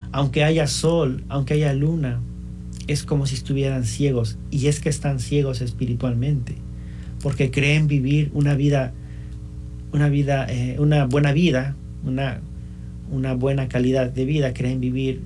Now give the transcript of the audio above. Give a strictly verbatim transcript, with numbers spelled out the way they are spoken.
Aunque haya sol, aunque haya luna, es como si estuvieran ciegos. Y es que están ciegos espiritualmente, porque creen vivir una vida, una vida, eh, una buena vida, una, una buena calidad de vida, creen vivir